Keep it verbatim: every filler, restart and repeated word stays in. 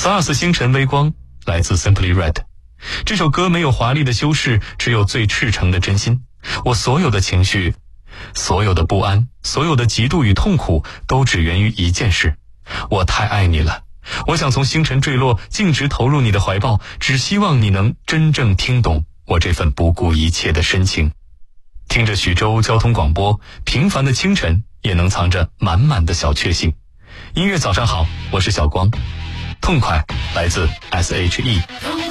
SARS 星辰微光来自 Simply Red。 这首歌没有华丽的修饰，只有最赤诚的真心。我所有的情绪，所有的不安，所有的嫉妒与痛苦，都只源于一件事：我太爱你了。我想从星辰坠落径直投入你的怀抱，只希望你能真正听懂我这份不顾一切的深情。听着徐州交通广播，平凡的清晨也能藏着满满的小确幸。音乐早上好，我是小光。痛快来自 S H E。